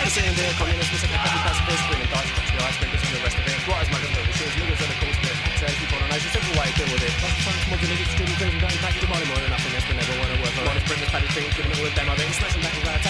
sitting there, communists, we're second copy pacifist, bringing dice, touch the ice, bringers and the rest of it. Right as muggers, little shits, niggas are the cool spit. Says people on a simple way to deal with it. Lots of times, mods and niggas, streaming, going back, demanding more than nothing, yes, but never want to work for honest, bring this paddy thing, giving it all a demo, then smashing back with our attack.